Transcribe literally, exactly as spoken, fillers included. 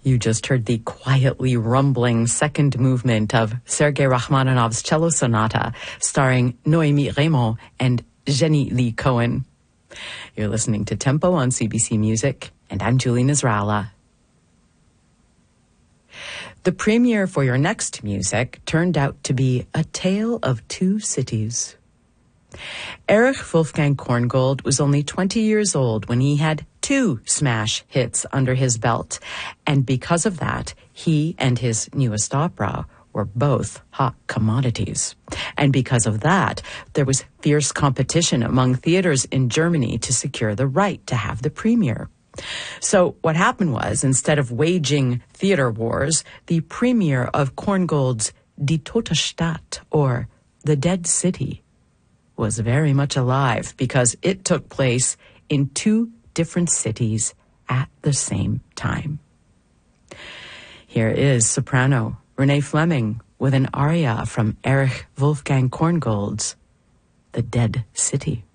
You just heard the quietly rumbling second movement of Sergei Rachmaninoff's Cello Sonata, starring Noémie Reymond and Jenny Lee Cohen. You're listening to Tempo on C B C Music, and I'm Julie Nasrallah. The premiere for your next music turned out to be A Tale of Two Cities. Erich Wolfgang Korngold was only twenty years old when he had two smash hits under his belt, and because of that, he and his newest opera were both hot commodities. And because of that, there was fierce competition among theaters in Germany to secure the right to have the premiere. So what happened was, instead of waging theater wars, the premiere of Korngold's Die Tote Stadt, or The Dead City, was very much alive because it took place in two different cities at the same time. Here is soprano Renee Fleming with an aria from Erich Wolfgang Korngold's The Dead City.